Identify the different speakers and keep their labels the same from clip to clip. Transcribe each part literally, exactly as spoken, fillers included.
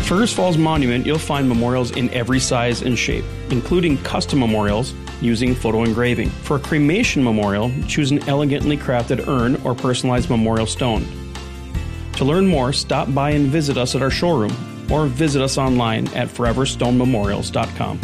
Speaker 1: Fergus Falls Monument, you'll find memorials in every size and shape, including custom memorials using photo engraving. For a cremation memorial, choose an elegantly crafted urn or personalized memorial stone. To learn more, stop by and visit us at our showroom or visit us online at forever stone memorials dot com.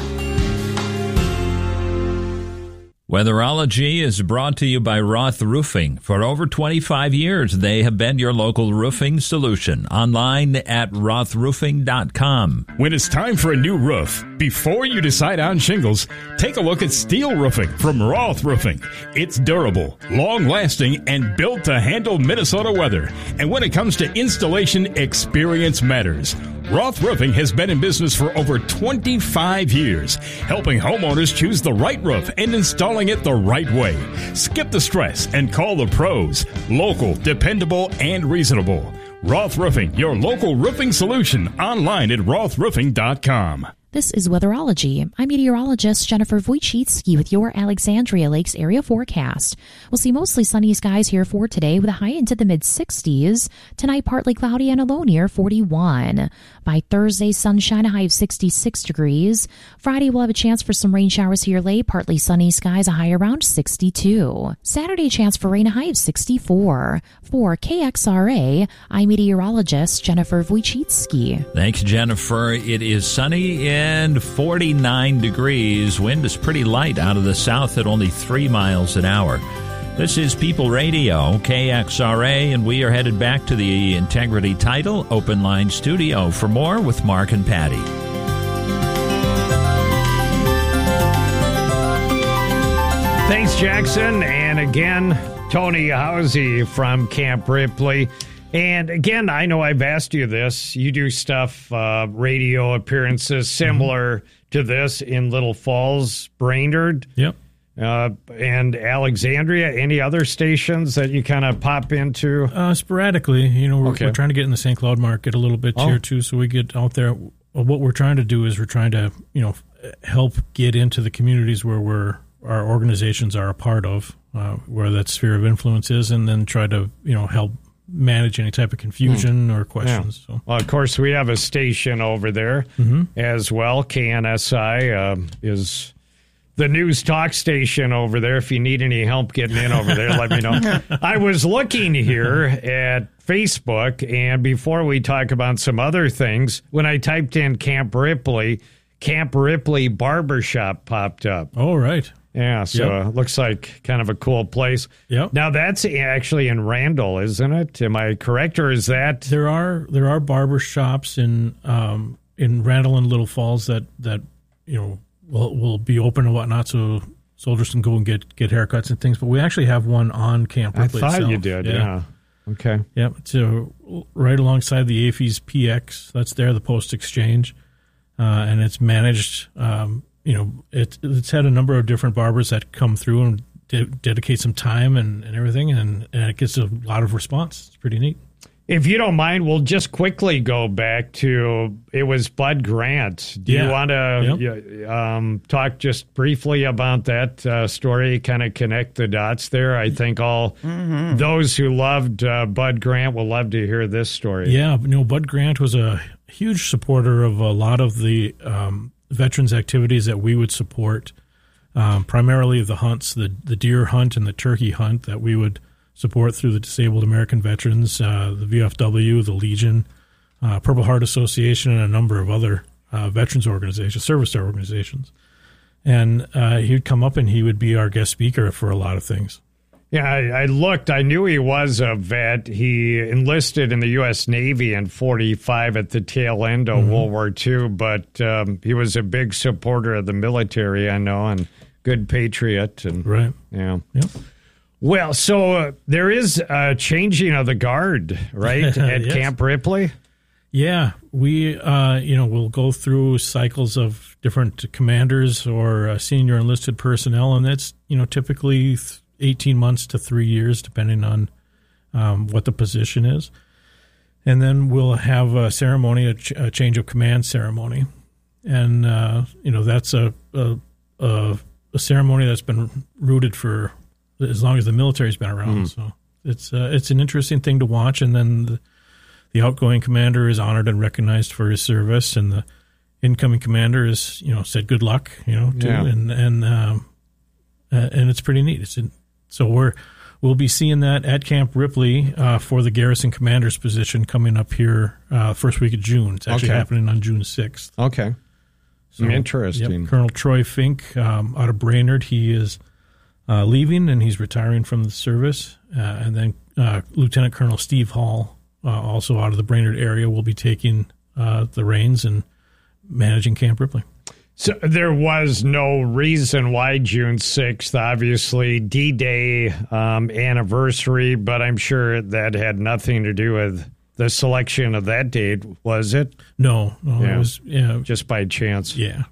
Speaker 2: Weatherology is brought to you by Roth Roofing. For over twenty-five years, they have been your local roofing solution. Online at roth roofing dot com.
Speaker 3: When it's time for a new roof, before you decide on shingles, take a look at steel roofing from Roth Roofing. It's durable, long-lasting, and built to handle Minnesota weather. And when it comes to installation, experience matters. Roth Roofing has been in business for over twenty-five years, helping homeowners choose the right roof and installing it the right way. Skip the stress and call the pros. Local, dependable, and reasonable. Roth Roofing, your local roofing solution, online at roth roofing dot com.
Speaker 4: This is Weatherology. I'm meteorologist Jennifer Wojcicki with your Alexandria Lakes area forecast. We'll see mostly sunny skies here for today with a high into the mid-sixties. Tonight, partly cloudy and a low near forty-one. By Thursday, sunshine, a high of sixty-six degrees. Friday, we'll have a chance for some rain showers here late, partly sunny skies, a high around sixty-two. Saturday, chance for rain, a high of sixty-four. For K X R A, I'm meteorologist Jennifer Wojcicki.
Speaker 2: Thanks, Jennifer. It is sunny and forty-nine degrees. Wind is pretty light out of the south at only three miles an hour. This is People Radio, K X R A, and we are headed back to the Integrity Title Open Line Studio for more with Mark and Patty.
Speaker 5: Thanks, Jackson. And again, Tony Housey from Camp Ripley. And again, I know I've asked you this. You do stuff, uh, radio appearances similar mm-hmm. to this in Little Falls, Brainerd.
Speaker 6: Yep.
Speaker 5: Uh, and Alexandria. Any other stations that you kind of pop into?
Speaker 6: Uh, sporadically. You know, we're,
Speaker 5: okay.
Speaker 6: we're trying to get in the Saint Cloud market a little bit oh. here, too, so we get out there. What we're trying to do is we're trying to, you know, help get into the communities where we're our organizations are a part of, uh, where that sphere of influence is, and then try to, you know, help manage any type of confusion hmm. or questions.
Speaker 5: Yeah.
Speaker 6: So.
Speaker 5: Well, of course, we have a station over there mm-hmm. as well. K N S I uh, is the news talk station over there. If you need any help getting in over there, let me know. I was looking here at Facebook, and before we talk about some other things, when I typed in Camp Ripley, Camp Ripley Barbershop popped up.
Speaker 6: Oh, right.
Speaker 5: Yeah, so
Speaker 6: yep.
Speaker 5: it looks like kind of a cool place.
Speaker 6: Yep.
Speaker 5: Now, that's actually in Randall, isn't it? Am I correct, or is that...
Speaker 6: There are there are barber shops in um, in Randall and Little Falls that, that you know will will be open and whatnot, so soldiers can go and get, get haircuts and things. But we actually have one on Camp Ripley
Speaker 5: I thought
Speaker 6: itself.
Speaker 5: you did, yeah.
Speaker 6: yeah.
Speaker 5: Okay.
Speaker 6: Yep, it's uh, right alongside the A F E's P X. That's there, the Post Exchange. Uh, and it's managed... Um, You know, it, it's had a number of different barbers that come through and de- dedicate some time and, and everything, and, and it gets a lot of response. It's pretty neat.
Speaker 5: If you don't mind, we'll just quickly go back to, it was Bud Grant. Do
Speaker 6: yeah.
Speaker 5: you want to
Speaker 6: yep.
Speaker 5: um, talk just briefly about that uh, story, kind of connect the dots there? I think all mm-hmm. those who loved uh, Bud Grant will love to hear this story.
Speaker 6: Yeah, you know, Bud Grant was a huge supporter of a lot of the um, veterans activities that we would support, um, primarily the hunts, the, the deer hunt and the turkey hunt that we would support through the Disabled American Veterans, uh, the V F W, the Legion, uh, Purple Heart Association, and a number of other uh, veterans organizations, service organizations. And uh, he would come up and he would be our guest speaker for a lot of things.
Speaker 5: Yeah, I, I looked. I knew he was a vet. He enlisted in the U S Navy in forty-five at the tail end of mm-hmm. World War Two, but um, he was a big supporter of the military, I know, and good patriot. And,
Speaker 6: right.
Speaker 5: Yeah.
Speaker 6: Yep.
Speaker 5: Well, so uh, there is a changing of the guard, right, at
Speaker 6: yes.
Speaker 5: Camp Ripley?
Speaker 6: Yeah, we, uh, you know, we'll go through cycles of different commanders or uh, senior enlisted personnel, and that's, you know, typically eighteen months to three years, depending on um, what the position is. And then we'll have a ceremony, a, ch- a change of command ceremony. And, uh, you know, that's a, a, a, a ceremony that's been rooted for as long as the military's been around. Mm. So it's uh, it's an interesting thing to watch. And then the, the outgoing commander is honored and recognized for his service, and the incoming commander is, you know, said good luck, you know, too,
Speaker 5: Yeah.
Speaker 6: and and um, uh, and it's pretty neat. It's in, so we're we'll be seeing that at Camp Ripley uh, for the garrison commander's position coming up here uh, first week of June. It's actually
Speaker 5: Okay.
Speaker 6: happening on June sixth.
Speaker 5: Okay.
Speaker 6: So,
Speaker 5: Interesting.
Speaker 6: Yep, Colonel Troy Fink um, out of Brainerd, he is uh, leaving and he's retiring from the service, uh, and then uh, Lieutenant Colonel Steve Hall, uh, also out of the Brainerd area, will be taking uh, the reins and managing Camp Ripley.
Speaker 5: So there was no reason why June sixth, obviously D-Day um, anniversary, but I'm sure that had nothing to do with the selection of that date, was it?
Speaker 6: No, no,
Speaker 5: Yeah.
Speaker 6: it was yeah,
Speaker 5: Just by chance.
Speaker 6: yeah.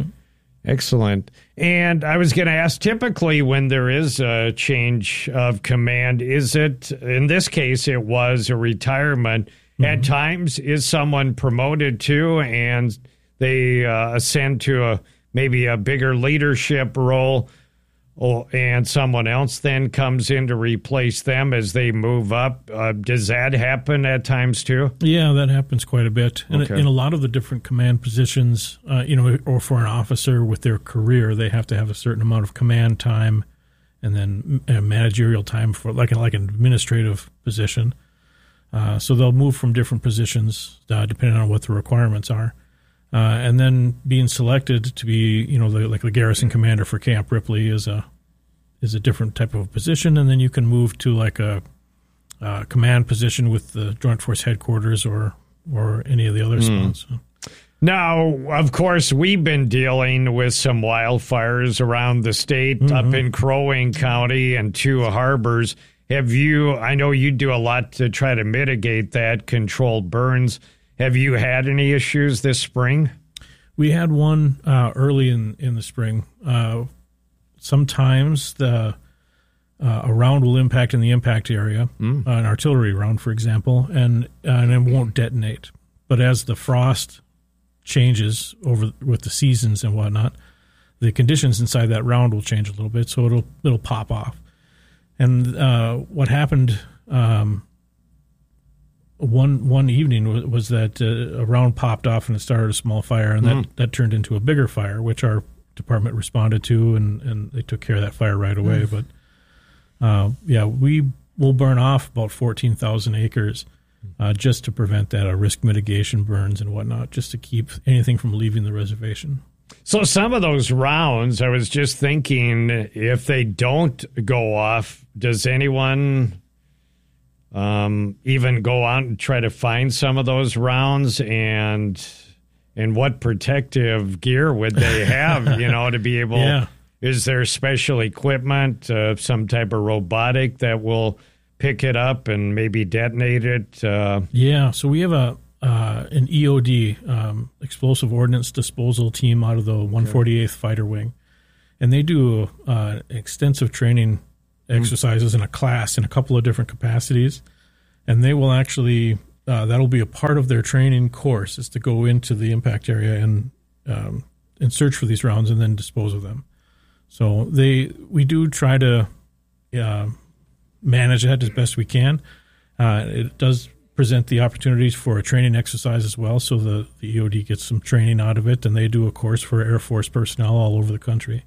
Speaker 5: Excellent. And I was going to ask, typically when there is a change of command, is it, in this case, it was a retirement. Mm-hmm. At times, is someone promoted to and they uh, ascend to a maybe a bigger leadership role, or, and someone else then comes in to replace them as they move up? Uh, does that happen at times too?
Speaker 6: Yeah, that happens quite a bit. And
Speaker 5: Okay.
Speaker 6: in a lot of the different command positions, uh, you know, or for an officer with their career, they have to have a certain amount of command time and then uh, managerial time for like, like an administrative position. Uh, so they'll move from different positions uh, depending on what the requirements are. Uh, and then being selected to be, you know, the, like the garrison commander for Camp Ripley is a is a different type of a position, and then you can move to like a, a command position with the Joint Force Headquarters or or any of the other
Speaker 5: Mm.
Speaker 6: spots.
Speaker 5: Now, of course, we've been dealing with some wildfires around the state,
Speaker 6: Mm-hmm.
Speaker 5: up in Crow Wing County and two harbors. Have you, I know you do a lot to try to mitigate that, control burns. Have you had any issues this spring?
Speaker 6: We had one uh, early in, in the spring. Uh, sometimes the uh, a round will impact in the impact area,
Speaker 5: Mm.
Speaker 6: uh, an artillery round, for example, and and it won't detonate. But as the frost changes over with the seasons and whatnot, the conditions inside that round will change a little bit, so it'll it'll pop off. And uh, what happened um, one one evening was, was that uh, a round popped off and it started a small fire, and
Speaker 5: Mm.
Speaker 6: that, that turned into a bigger fire, which our department responded to, and, and they took care of that fire right away.
Speaker 5: Mm.
Speaker 6: But uh, yeah, we will burn off about fourteen thousand acres uh, just to prevent that, uh, risk mitigation burns and whatnot, just to keep anything from leaving the reservation.
Speaker 5: So some of those rounds, I was just thinking, if they don't go off, does anyone um, even go out and try to find some of those rounds? And and what protective gear would they have, you know, to be able...
Speaker 6: Yeah.
Speaker 5: Is there special equipment, uh, some type of robotic that will pick it up and maybe detonate it? Uh,
Speaker 6: Yeah, so we have a uh, an E O D, um, explosive ordnance disposal team out of the one forty-eighth Fighter Wing, and they do uh, extensive training exercises in a class in a couple of different capacities, and they will actually uh, that'll be a part of their training course is to go into the impact area and um, and search for these rounds and then dispose of them. So they we do try to uh, manage that as best we can. Uh, it does present the opportunities for a training exercise as well, so the, the E O D gets some training out of it, and they do a course for Air Force personnel all over the country.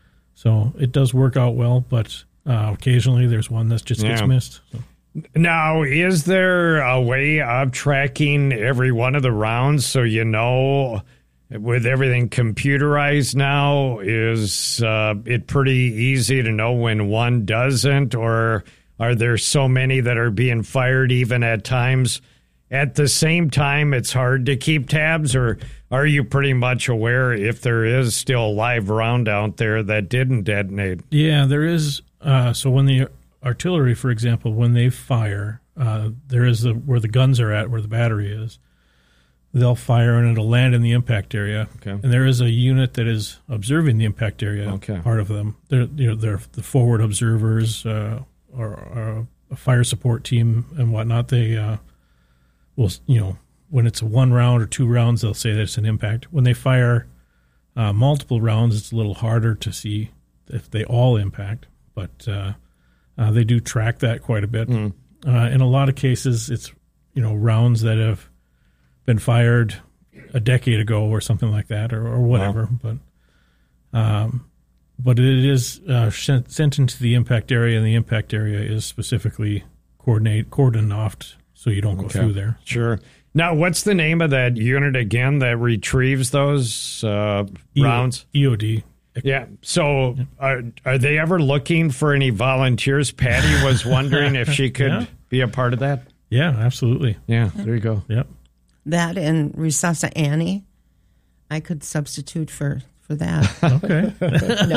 Speaker 6: So it does work out well, but uh, occasionally there's one that just gets
Speaker 5: Yeah.
Speaker 6: missed. So.
Speaker 5: Now, is there a way of tracking every one of the rounds so you know, with everything computerized now, is uh, it pretty easy to know when one doesn't, or are there so many that are being fired even at times at the same time it's hard to keep tabs, or are you pretty much aware if there is still a live round out there that didn't detonate?
Speaker 6: Yeah, there is. Uh, so when the artillery, for example, when they fire, uh, there is the where the guns are at, where the battery is. They'll fire and it'll land in the impact area.
Speaker 5: Okay.
Speaker 6: And there is a unit that is observing the impact area.
Speaker 5: Okay.
Speaker 6: Part of them, they're you know they're the forward observers uh, or, or a fire support team and whatnot. They uh, will you know when it's a one round or two rounds, they'll say that it's an impact. When they fire uh, multiple rounds, it's a little harder to see if they all impact. But uh, uh, they do track that quite a bit.
Speaker 5: Mm.
Speaker 6: Uh, in a lot of cases, it's you you know, rounds that have been fired a decade ago or something like that, or, or whatever. Wow. But, um, but it is uh, sent into the impact area, and the impact area is specifically coordinate cordoned off so you don't go
Speaker 5: okay.
Speaker 6: through there.
Speaker 5: Sure. Now, what's the name of that unit again that retrieves those uh,
Speaker 6: E-
Speaker 5: rounds?
Speaker 6: E O D.
Speaker 5: Yeah. So are, are they ever looking for any volunteers? Patty was wondering if she could
Speaker 6: yeah.
Speaker 5: be a part of that.
Speaker 6: Yeah, absolutely.
Speaker 5: Yeah, there you go.
Speaker 6: Yep.
Speaker 7: That and Resusci Annie, I could substitute for, for that.
Speaker 6: Okay.
Speaker 7: No,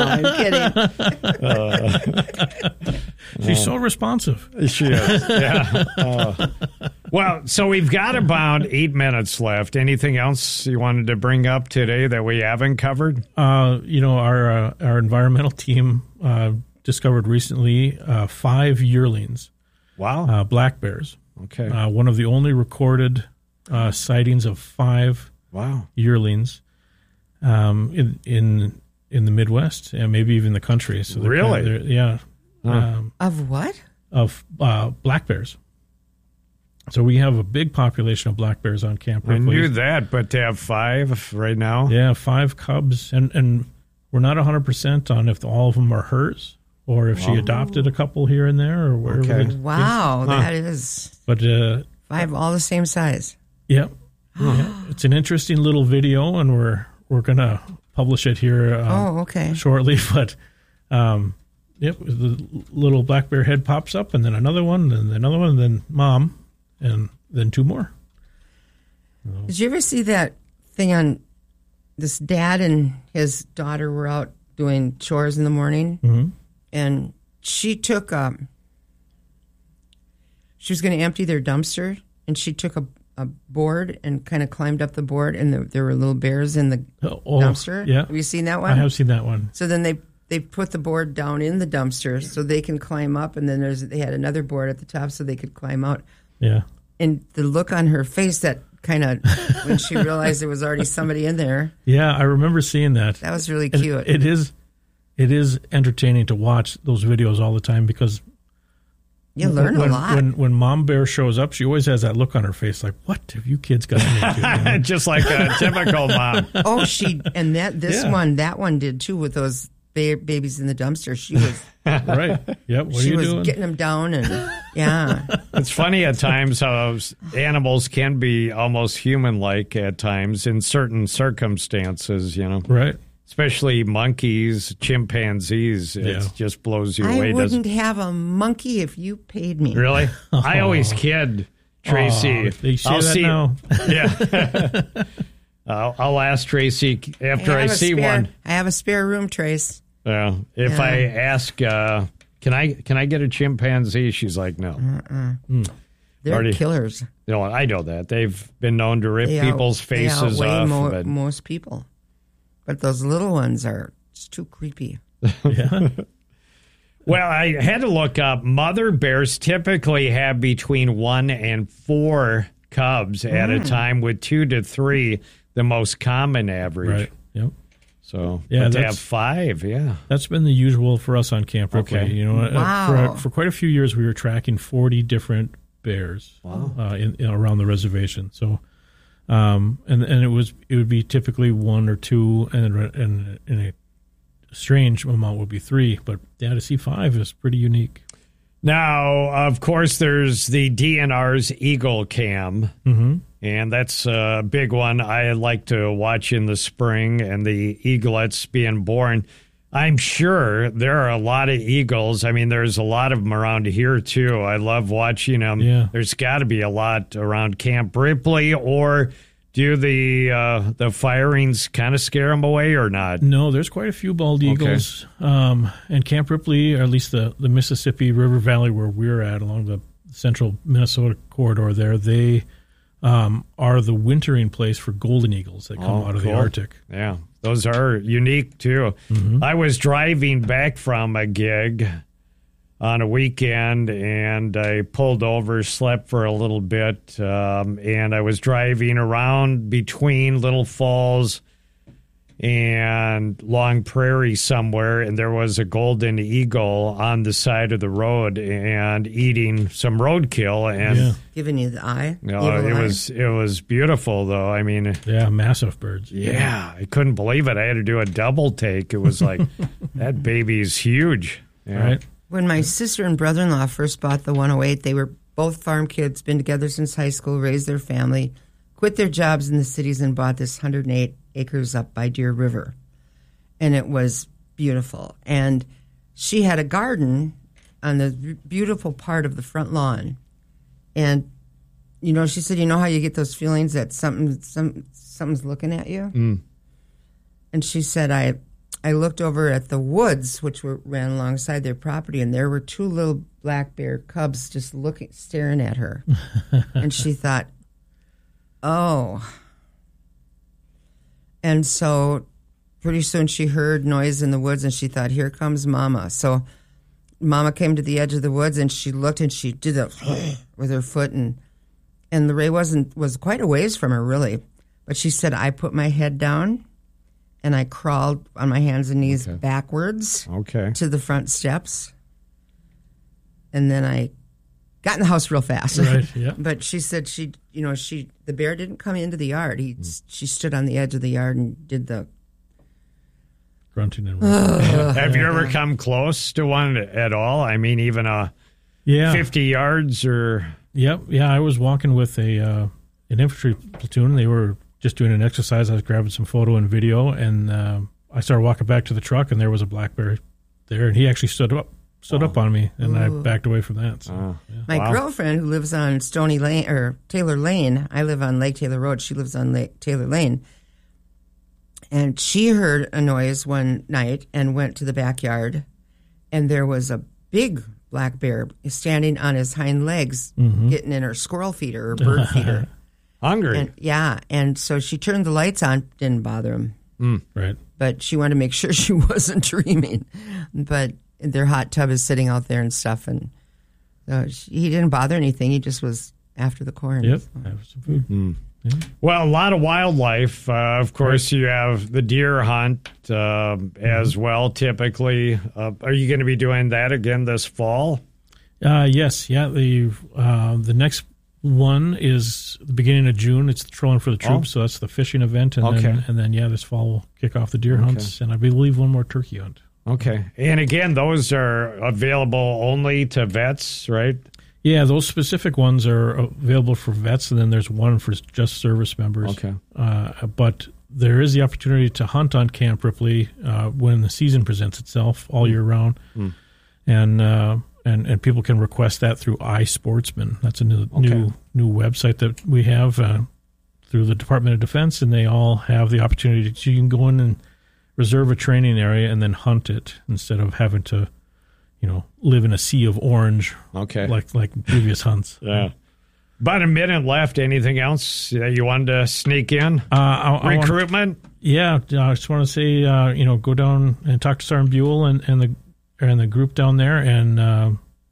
Speaker 7: I'm kidding.
Speaker 5: Uh,
Speaker 6: She's so responsive.
Speaker 5: She is. Yeah. Uh, well, so we've got about eight minutes left. Anything else you wanted to bring up today that we haven't covered?
Speaker 6: Uh, you know, our uh, our environmental team uh, discovered recently uh, five yearlings,
Speaker 5: Wow.
Speaker 6: uh, black bears.
Speaker 5: Okay.
Speaker 6: Uh, one of the only recorded uh, sightings of five
Speaker 5: Wow.
Speaker 6: yearlings um, in in in the Midwest and maybe even the country. So they're
Speaker 5: Really?
Speaker 6: kind of- they're- yeah.
Speaker 5: Huh.
Speaker 6: Um,
Speaker 7: Of what?
Speaker 6: of uh, black bears. So we have a big population of black bears on Camp
Speaker 5: I
Speaker 6: Ripley.
Speaker 5: knew that, but to have five right now?
Speaker 6: Yeah, five cubs, and and we're not one hundred percent on if all of them are hers or if she
Speaker 5: Wow.
Speaker 6: adopted a couple here and there or wherever.
Speaker 5: Okay.
Speaker 6: it-
Speaker 7: Wow,
Speaker 5: Huh.
Speaker 7: that is
Speaker 6: But uh,
Speaker 7: five all the same size.
Speaker 6: yeah, yeah, it's an interesting little video, and we're we're gonna publish it here um,
Speaker 7: Oh, okay.
Speaker 6: shortly. But um, yep, the little black bear head pops up, and then another one, and then another one, and then mom, and then two more.
Speaker 7: Did you ever see that thing on this dad and his daughter were out doing chores in the morning?
Speaker 6: Mm-hmm.
Speaker 7: And she took, um, she was going to empty their dumpster, and she took a, a board and kind of climbed up the board, and there, there were little bears in the
Speaker 6: Oh,
Speaker 7: dumpster.
Speaker 6: yeah,
Speaker 7: Have you seen that one?
Speaker 6: I have seen that one.
Speaker 7: So then they they put the board down in the dumpster so they can climb up, and then there's they had another board at the top so they could climb out.
Speaker 6: Yeah.
Speaker 7: And the look on her face that kind of when she realized there was already somebody in there,
Speaker 6: Yeah, I remember seeing that.
Speaker 7: that was really
Speaker 6: And
Speaker 7: cute.
Speaker 6: It is, it is entertaining to watch those videos all the time because
Speaker 7: you learn
Speaker 6: when,
Speaker 7: a lot.
Speaker 6: When when Mom Bear shows up, she always has that look on her face, like, "What have you kids gotten into?" You know?
Speaker 5: Just like a typical mom.
Speaker 7: Oh, she and that this
Speaker 6: Yeah.
Speaker 7: one, that one did too with those ba- babies in the dumpster. She was
Speaker 6: Right? Yep. What
Speaker 7: she
Speaker 6: are you
Speaker 7: was
Speaker 6: doing?
Speaker 7: getting them down, and yeah,
Speaker 5: It's funny at times how animals can be almost human-like at times in certain circumstances, you know,
Speaker 6: Right.
Speaker 5: especially monkeys, chimpanzees. It
Speaker 6: Yeah.
Speaker 5: just blows you
Speaker 7: I
Speaker 5: away. doesn't
Speaker 7: wouldn't have a monkey if you paid me.
Speaker 5: Really? I always kid Tracy.
Speaker 6: Aw, they say
Speaker 5: I'll
Speaker 6: that
Speaker 5: see.
Speaker 6: now.
Speaker 5: Yeah. I'll, I'll ask Tracy after
Speaker 7: I
Speaker 5: I,
Speaker 7: have a
Speaker 5: see
Speaker 7: spare,
Speaker 5: one.
Speaker 7: I have a spare room, Trace.
Speaker 5: Yeah. If
Speaker 7: Yeah.
Speaker 5: I ask, uh, can I can I get a chimpanzee? She's like, no.
Speaker 7: They're
Speaker 5: Already-
Speaker 7: killers.
Speaker 5: You know, I know that they've been known to rip
Speaker 7: They out-
Speaker 5: people's
Speaker 7: they
Speaker 5: faces
Speaker 7: outweigh
Speaker 5: off.
Speaker 7: mo-
Speaker 5: but
Speaker 7: most people, but those little ones are just too creepy.
Speaker 6: Yeah.
Speaker 5: Well, I had to look up. Mother bears typically have between one and four cubs at
Speaker 7: Mm.
Speaker 5: a time, with two to three the most common average.
Speaker 6: Right. Yep.
Speaker 5: So,
Speaker 6: Yeah,
Speaker 5: but to
Speaker 6: that's-
Speaker 5: have five, yeah.
Speaker 6: That's been the usual for us on Camp Ripley.
Speaker 5: Okay.
Speaker 6: You know, uh,
Speaker 7: Wow.
Speaker 6: for, for quite a few years, we were tracking forty different bears uh, in, in around the reservation. So, um, and and it was it would be typically one or two, and and, and a strange amount would be three. But yeah, to see five is pretty unique.
Speaker 5: Now, of course, there's the D N R's Eagle Cam,
Speaker 6: Mm-hmm.
Speaker 5: and that's a big one I like to watch in the spring, and the eaglets being born. I'm sure there are a lot of eagles. I mean, there's a lot of them around here, too. I love watching them.
Speaker 6: Yeah.
Speaker 5: There's got to be a lot around Camp Ripley, or do the uh, the firings kind of scare them away or not?
Speaker 6: No, there's quite a few bald
Speaker 5: Okay.
Speaker 6: eagles. Um, and Camp Ripley, or at least the, the Mississippi River Valley where we're at, along the central Minnesota corridor there, they um, are the wintering place for golden eagles that come
Speaker 5: Oh,
Speaker 6: out of
Speaker 5: cool.
Speaker 6: the Arctic.
Speaker 5: Yeah, those are unique, too. I was driving back from a gig on a weekend, and I pulled over, slept for a little bit, um, and I was driving around between Little Falls and Long Prairie somewhere, and there was a golden eagle on the side of the road and eating some roadkill, and
Speaker 6: Yeah.
Speaker 7: Giving you the eye.
Speaker 5: you know,
Speaker 7: evil
Speaker 5: it
Speaker 7: eye.
Speaker 5: was it was beautiful though. I mean,
Speaker 6: Yeah, massive birds.
Speaker 5: yeah, I couldn't believe it. I had to do a double take. It was like that baby's huge. Yeah.
Speaker 6: Right?
Speaker 7: When my sister and brother-in-law first bought the one oh eight, they were both farm kids, been together since high school, raised their family, quit their jobs in the cities, and bought this one hundred eight acres up by Deer River. And it was beautiful. And she had a garden on the beautiful part of the front lawn. And, you know, she said, you know how you get those feelings that something, some, something's looking at you?
Speaker 5: Mm.
Speaker 7: And she said, I I looked over at the woods, which were ran alongside their property, and there were two little black bear cubs just looking, staring at her. And she thought, oh. And so pretty soon she heard noise in the woods, and she thought, here comes Mama. So Mama came to the edge of the woods, and she looked, and she did a with her foot, and and the ray wasn't was quite a ways from her, really. But she said, I put my head down, and I crawled on my hands and knees
Speaker 5: Okay.
Speaker 7: backwards
Speaker 5: Okay.
Speaker 7: to the front steps. And then I got in the house real fast.
Speaker 6: Right, yeah.
Speaker 7: But she said she, you know, she the bear didn't come into the yard. He, she stood on the edge of the yard and did the.
Speaker 6: Grunting and
Speaker 5: Have you ever come close to one at all? I mean, even a
Speaker 6: yeah.
Speaker 5: fifty yards or
Speaker 6: Yep. Yeah, I was walking with a uh, an infantry platoon. They were just doing an exercise. I was grabbing some photo and video, and uh, I started walking back to the truck, and there was a black bear there, and he actually stood up stood up on me, and I backed away from that. So,
Speaker 5: Oh.
Speaker 6: yeah.
Speaker 7: My
Speaker 5: Wow.
Speaker 7: girlfriend, who lives on Stony Lane or Taylor Lane, I live on Lake Taylor Road. She lives on Lake Taylor Lane, and she heard a noise one night and went to the backyard, and there was a big black bear standing on his hind legs, getting in her squirrel feeder or bird feeder.
Speaker 5: hungry.
Speaker 7: And yeah, and so she turned the lights on, didn't bother him,
Speaker 6: Right.
Speaker 7: but she wanted to make sure she wasn't dreaming. But their hot tub is sitting out there and stuff, and uh, she, he didn't bother anything. He just was after the corn.
Speaker 6: Yep. Have some food.
Speaker 5: Well, a lot of wildlife. Uh, of course, you have the deer hunt uh, as well, typically. Uh, are you going to be doing that again this fall?
Speaker 6: Uh, yes. Yeah. The uh, the next one is the beginning of June. It's the Trolling for the Troops, so that's the fishing event, and
Speaker 5: Okay.
Speaker 6: then and then yeah, this fall we'll kick off the deer hunts, and I believe one more turkey hunt.
Speaker 5: Okay. And again, those are available only to vets, right?
Speaker 6: Yeah, those specific ones are available for vets, and then there's one for just service members.
Speaker 5: Okay.
Speaker 6: Uh, but there is the opportunity to hunt on Camp Ripley uh, when the season presents itself all year round, and uh, and and people can request that through iSportsman. That's a new new new website that we have uh, through the Department of Defense, and they all have the opportunity to you can go in and reserve a training area and then hunt it instead of having to, you know, live in a sea of orange,
Speaker 5: Okay.
Speaker 6: like like previous hunts.
Speaker 5: Yeah. About a minute left. Anything else that you wanted to sneak in?
Speaker 6: Uh, I, I want,
Speaker 5: Recruitment?
Speaker 6: yeah, I just want to say, uh, you know, go down and talk to Sergeant Buell and, and the and the group down there, and uh,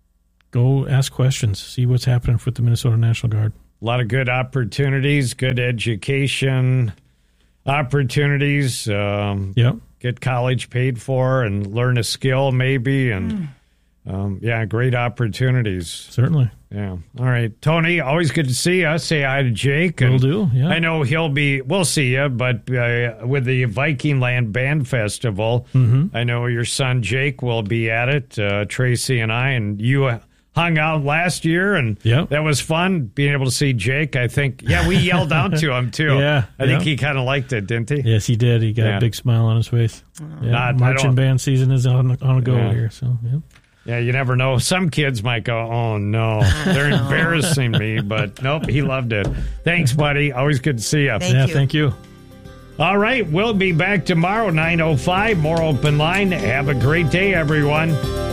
Speaker 6: go ask questions, see what's happening with the Minnesota National Guard.
Speaker 5: A lot of good opportunities, good education opportunities. Um,
Speaker 6: Yep.
Speaker 5: get college paid for and learn a skill maybe, and um, yeah, great opportunities.
Speaker 6: Certainly.
Speaker 5: Yeah. All right, Tony, always good to see you. Say hi to Jake.
Speaker 6: Will
Speaker 5: and
Speaker 6: do, yeah.
Speaker 5: I know he'll be, we'll see you, but uh, with the Viking Land Band Festival,
Speaker 6: Mm-hmm.
Speaker 5: I know your son Jake will be at it, uh, Tracy and I, and you uh, hung out last year, and
Speaker 6: Yep.
Speaker 5: that was fun being able to see Jake. I think, yeah, we yelled out to him too.
Speaker 6: Yeah,
Speaker 5: I think
Speaker 6: yeah.
Speaker 5: he kind of liked it, didn't he?
Speaker 6: Yes, he did. He got
Speaker 5: Yeah.
Speaker 6: a big smile on his face. Yeah,
Speaker 5: Not- I
Speaker 6: marching
Speaker 5: don't-
Speaker 6: band season is on on a go
Speaker 5: Yeah.
Speaker 6: here. So, yeah.
Speaker 5: Yeah, you never know. Some kids might go, oh, no, they're embarrassing me. But nope, he loved it. Thanks, buddy. Always good to see you.
Speaker 7: Thank
Speaker 6: yeah,
Speaker 7: you.
Speaker 6: thank you.
Speaker 5: All right, we'll be back tomorrow, nine oh five, more open line. Have a great day, everyone.